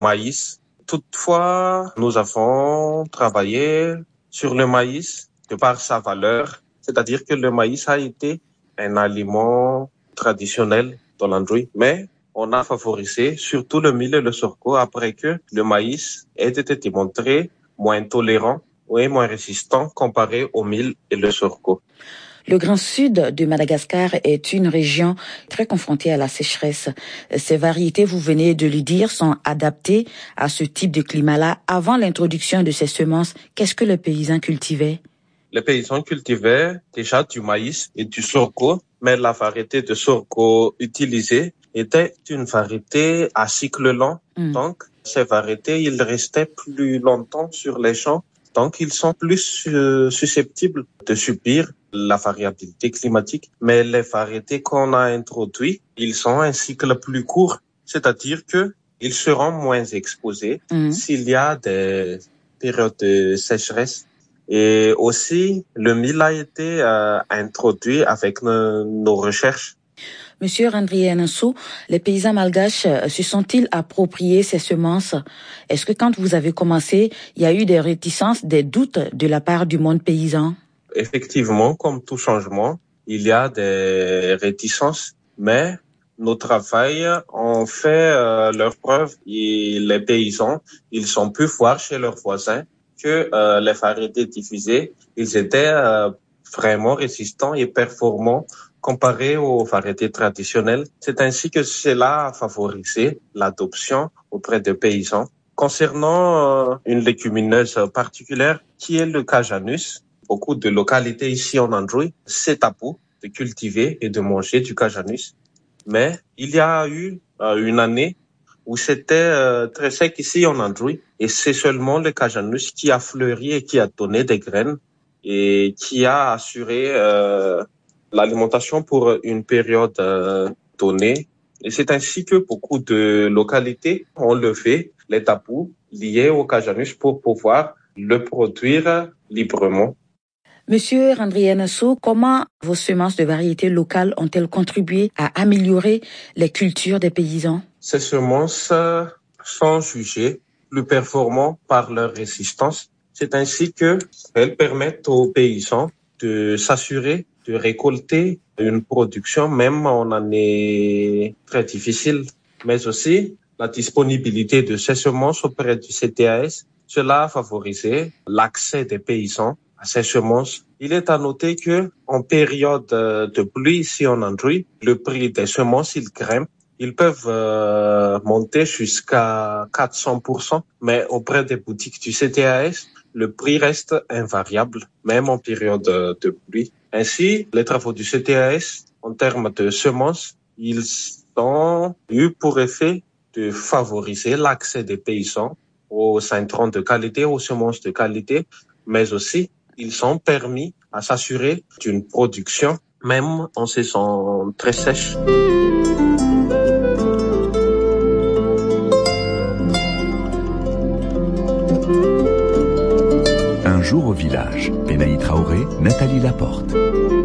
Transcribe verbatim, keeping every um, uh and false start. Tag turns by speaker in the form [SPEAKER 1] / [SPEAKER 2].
[SPEAKER 1] maïs. Toutefois, nous avons travaillé sur le maïs de par sa valeur, c'est-à-dire que le maïs a été un aliment traditionnel dans l'Andouille, mais on a favorisé surtout le mil et le sorgho après que le maïs ait été démontré moins tolérant et moins résistant comparé au mil et le sorgho.
[SPEAKER 2] Le Grand Sud de Madagascar est une région très confrontée à la sécheresse. Ces variétés, vous venez de le dire, sont adaptées à ce type de climat-là. Avant l'introduction de ces semences, qu'est-ce que les paysans cultivaient?
[SPEAKER 1] Les paysans cultivaient déjà du maïs et du sorgho, mais la variété de sorgho utilisée était une variété à cycle lent. Mm. Donc, ces variétés, ils restaient plus longtemps sur les champs. Donc, ils sont plus euh, susceptibles de subir la variabilité climatique. Mais les variétés qu'on a introduites, ils sont un cycle plus court. C'est-à-dire que ils seront moins exposés mmh. s'il y a des périodes de sécheresse. Et aussi, le mil a été euh, introduit avec nos, nos recherches.
[SPEAKER 2] Monsieur Randrianesso, les paysans malgaches se sont-ils appropriés ces semences? Est-ce que quand vous avez commencé, il y a eu des réticences, des doutes de la part du monde paysan?
[SPEAKER 1] Effectivement, comme tout changement, il y a des réticences, mais nos travail ont fait euh, leur preuve et les paysans, ils ont pu voir chez leurs voisins que euh, les variétés diffusées, ils étaient euh, vraiment résistants et performants comparé aux variétés traditionnelles. C'est ainsi que cela a favorisé l'adoption auprès des paysans. Concernant euh, une légumineuse particulière qui est le cajanus, beaucoup de localités ici en Andouille, c'est tabou de cultiver et de manger du cajanus. Mais il y a eu euh, une année où c'était euh, très sec ici en Andouille et c'est seulement le cajanus qui a fleuri et qui a donné des graines et qui a assuré euh, l'alimentation pour une période euh, donnée. Et c'est ainsi que beaucoup de localités ont levé les tabous liés au cajanus pour pouvoir le produire librement.
[SPEAKER 2] Monsieur Randrianesso, comment vos semences de variétés locales ont-elles contribué à améliorer les cultures des paysans?
[SPEAKER 1] Ces semences sont jugées plus performantes par leur résistance. C'est ainsi qu'elles permettent aux paysans de s'assurer de récolter une production même en année très difficile, mais aussi la disponibilité de ces semences auprès du C T A S. Cela a favorisé l'accès des paysans à ces semences. Il est à noter que en période de pluie ici en Andouille, le prix des semences, il grimpe. Ils peuvent euh, monter jusqu'à quatre cents pour cent, mais auprès des boutiques du C T A S, le prix reste invariable, même en période de pluie. Ainsi, les travaux du C T A S, en termes de semences, ils ont eu pour effet de favoriser l'accès des paysans aux intrants de qualité, aux semences de qualité, mais aussi, ils ont permis à s'assurer d'une production, même en saison très sèche.
[SPEAKER 3] Un jour au village, Benaï Traoré, Nathalie Laporte.